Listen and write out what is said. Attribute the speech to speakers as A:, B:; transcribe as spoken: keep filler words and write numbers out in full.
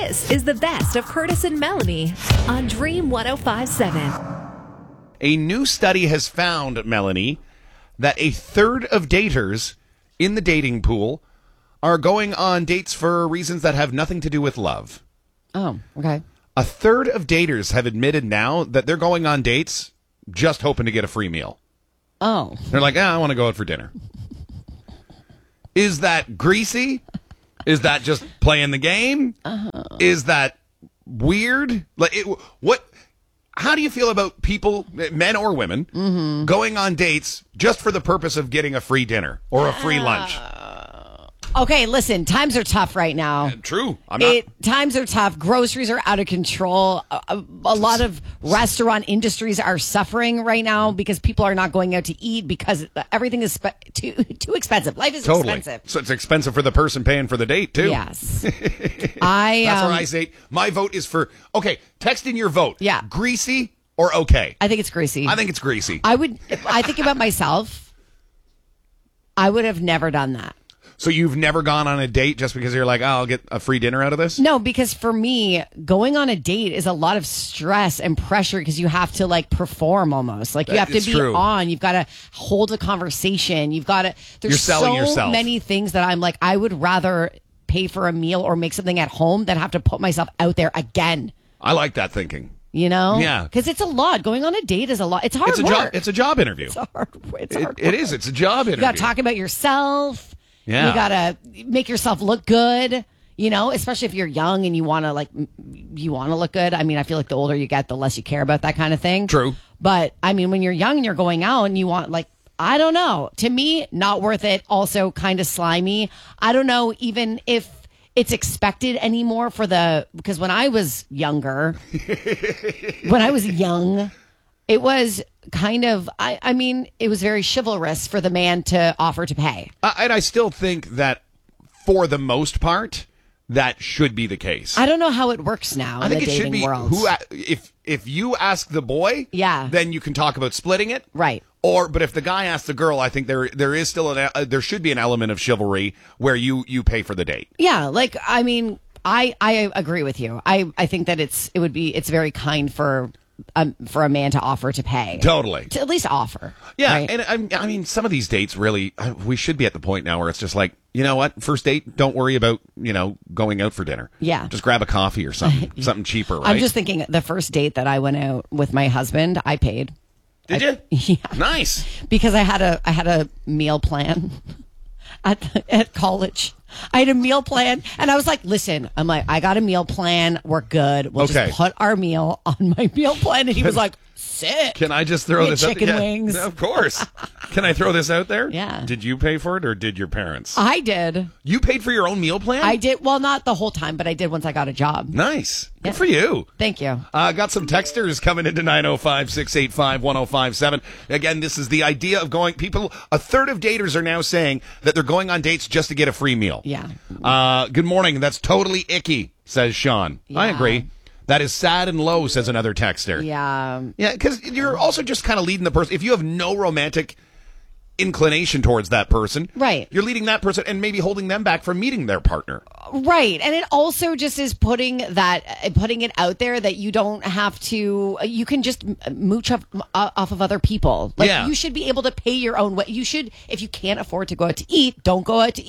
A: This is the best of Curtis and Melanie on Dream one oh five point seven.
B: A new study has found, Melanie, that a third of daters in the dating pool are going on dates for reasons that have nothing to do with love.
C: Oh, okay.
B: A third of daters have admitted now that they're going on dates just hoping to get a free meal.
C: Oh.
B: They're like, ah, I want to go out for dinner. Is that greasy? Is that just playing the game? Uh-huh. Is that weird? Like, it, what? How do you feel about people, men or women, mm-hmm. going on dates just for the purpose of getting a free dinner or a free lunch?
C: Okay, listen, times are tough right now.
B: Uh, true. I'm not...
C: it, times are tough. Groceries are out of control. A, a, a lot of restaurant industries are suffering right now because people are not going out to eat because everything is spe- too too expensive. Life is
B: totally.
C: expensive.
B: So it's expensive for the person paying for the date, too.
C: Yes. I.
B: That's
C: um,
B: where I say my vote is for, okay, text in your vote.
C: Yeah.
B: Greasy or okay?
C: I think it's greasy.
B: I think it's greasy.
C: I would, I think about myself. I would have never done that.
B: So you've never gone on a date just because you're like, oh, I'll get a free dinner out of this?
C: No, because for me, going on a date is a lot of stress and pressure because you have to like perform almost. Like you have to
B: It's
C: be
B: true.
C: on. You've got to hold a conversation. You've got to. There's
B: You're selling
C: so
B: yourself.
C: many things that I'm like, I would rather pay for a meal or make something at home than have to put myself out there again.
B: I like that thinking.
C: You know?
B: Yeah.
C: Because it's a lot. Going on a date is a lot. It's hard
B: It's a
C: work.
B: job. It's a job interview.
C: It's a hard. It's
B: It-
C: hard
B: it
C: work.
B: is. It's a job interview.
C: You got to talk about yourself.
B: Yeah.
C: You got to make yourself look good, you know, especially if you're young and you want to like, m- you want to look good. I mean, I feel like the older you get, the less you care about that kind of thing.
B: True.
C: But I mean, when you're young and you're going out and you want like, I don't know, to me, not worth it. Also kind of slimy. I don't know even if it's expected anymore for the, because when I was younger, when I was young, it was kind of, I, I mean, it was very chivalrous for the man to offer to pay.
B: Uh, and I still think that for the most part, that should be the case.
C: I don't know how it works now
B: I
C: in
B: think
C: the
B: it
C: dating
B: should be
C: world.
B: who a- if if you ask the boy,
C: Yeah.
B: then you can talk about splitting it,
C: Right.
B: Or but if the guy asks the girl, I think there there is still an uh, there should be an element of chivalry where you you pay for the date.
C: Yeah, like I mean, I I agree with you. I I think that it's it would be it's very kind for um, for a man to offer to pay.
B: Totally.
C: To at least offer.
B: Yeah,
C: right?
B: and I, I mean, some of these dates really, uh, we should be at the point now where it's just like, you know what, first date, don't worry about, you know, going out for dinner.
C: Yeah.
B: Just grab a coffee or something, something cheaper, right?
C: I'm just thinking the first date that I went out with my husband, I paid.
B: Did
C: I,
B: you?
C: Yeah.
B: Nice.
C: Because I had a I had a meal plan at at college. I had a meal plan, and I was like, "Listen, I'm like, I got a meal plan. We're good. We'll
B: Okay.
C: just put our meal on my meal plan." And he was like, "Sick."
B: Can I just throw
C: Get
B: this out
C: chicken
B: there?
C: wings.
B: Of course. Can I throw this out there?
C: Yeah.
B: Did you pay for it or did your parents?
C: I did.
B: You paid for your own meal plan?
C: I did. Well, not the whole time, but I did once I got a job.
B: Nice. Good
C: Yeah.
B: for you.
C: Thank you.
B: Uh, got some texters coming into nine oh five, six eight five, one oh five seven. Again, this is the idea of going, people, a third of daters are now saying that they're going on dates just to get a free meal.
C: Yeah.
B: Uh, good morning. That's totally icky, says Sean. I
C: Yeah.
B: agree. That is sad and low, says another texter.
C: Yeah.
B: Yeah, because you're also just kind of leading the person. If you have no romantic inclination towards that person,
C: Right.
B: you're leading that person and maybe holding them back from meeting their partner.
C: Right. And it also just is putting that, uh, putting it out there that you don't have to, uh, you can just m- mooch off, uh, off of other people. Like
B: Yeah.
C: you should be able to pay your own way. You should, if you can't afford to go out to eat, don't go out to